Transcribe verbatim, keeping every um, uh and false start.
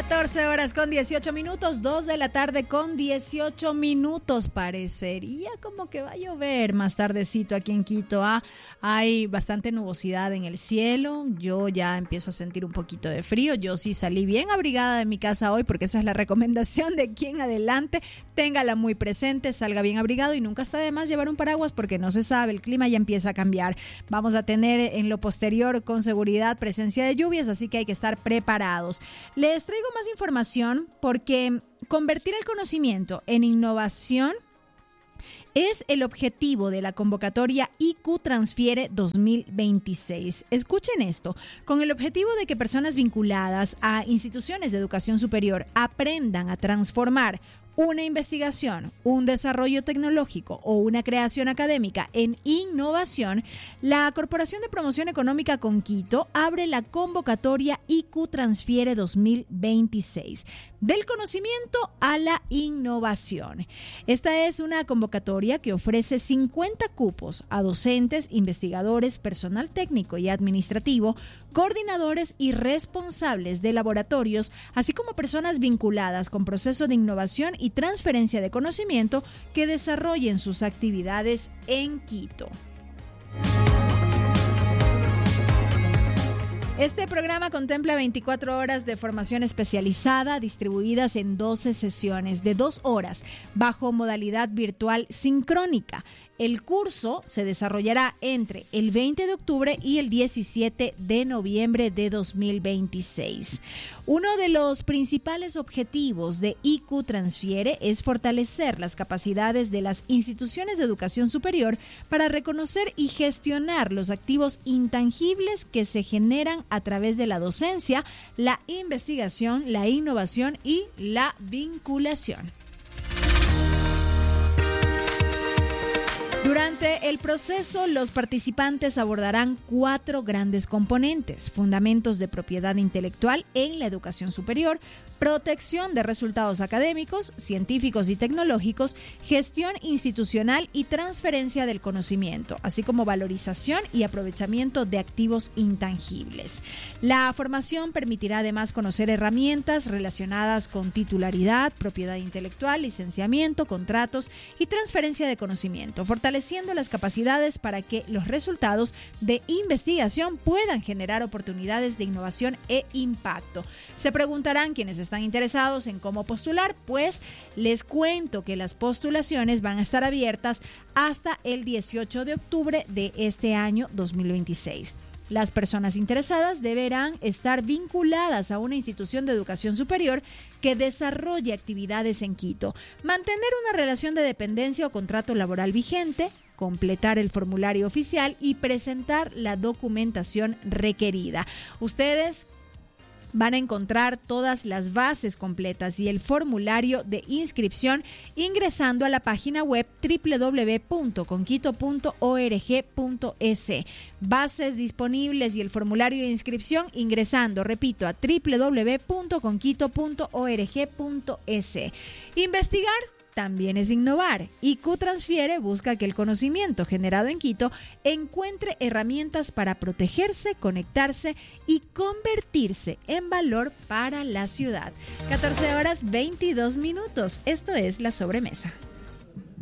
catorce horas con dieciocho minutos, dos de la tarde con dieciocho minutos. Parecería como que va a llover más tardecito aquí en Quito. ¿ah? Hay bastante nubosidad en el cielo. Yo ya empiezo a sentir un poquito de frío. Yo sí salí bien abrigada de mi casa hoy porque esa es la recomendación de aquí en adelante. Téngala muy presente, salga bien abrigado y nunca está de más llevar un paraguas porque no se sabe, el clima ya empieza a cambiar. Vamos a tener en lo posterior con seguridad presencia de lluvias, así que hay que estar preparados. Les traigo más información porque convertir el conocimiento en innovación es el objetivo de la convocatoria I Q Transfiere dos mil veintiséis. Escuchen esto, con el objetivo de que personas vinculadas a instituciones de educación superior aprendan a transformar una investigación, un desarrollo tecnológico o una creación académica en innovación, la Corporación de Promoción Económica con Quito abre la convocatoria I Q Transfiere dos mil veintiséis, del conocimiento a la innovación. Esta es una convocatoria que ofrece cincuenta cupos a docentes, investigadores, personal técnico y administrativo, coordinadores y responsables de laboratorios, así como personas vinculadas con procesos de innovación y transferencia de conocimiento que desarrollen sus actividades en Quito. Este programa contempla veinticuatro horas de formación especializada distribuidas en doce sesiones de dos horas bajo modalidad virtual sincrónica. El curso se desarrollará entre el veinte de octubre y el diecisiete de noviembre de dos mil veintiséis. Uno de los principales objetivos de I Q Transfiere es fortalecer las capacidades de las instituciones de educación superior para reconocer y gestionar los activos intangibles que se generan a través de la docencia, la investigación, la innovación y la vinculación. Durante el proceso, los participantes abordarán cuatro grandes componentes: fundamentos de propiedad intelectual en la educación superior, protección de resultados académicos, científicos y tecnológicos, gestión institucional y transferencia del conocimiento, así como valorización y aprovechamiento de activos intangibles. La formación permitirá además conocer herramientas relacionadas con titularidad, propiedad intelectual, licenciamiento, contratos y transferencia de conocimiento, fortaleciendo las capacidades para que los resultados de investigación puedan generar oportunidades de innovación e impacto. Se preguntarán quienes están interesados en cómo postular, pues les cuento que las postulaciones van a estar abiertas hasta el dieciocho de octubre de este año dos mil veintiséis. Las personas interesadas deberán estar vinculadas a una institución de educación superior que desarrolle actividades en Quito, mantener una relación de dependencia o contrato laboral vigente, completar el formulario oficial y presentar la documentación requerida. Ustedes van a encontrar todas las bases completas y el formulario de inscripción ingresando a la página web doble u doble u doble u punto conquito punto org punto es. Bases disponibles y el formulario de inscripción ingresando, repito, a doble u doble u doble u punto conquito punto org punto es. Investigar también es innovar. I Q Transfiere busca que el conocimiento generado en Quito encuentre herramientas para protegerse, conectarse y convertirse en valor para la ciudad. catorce horas veintidós minutos. Esto es La Sobremesa.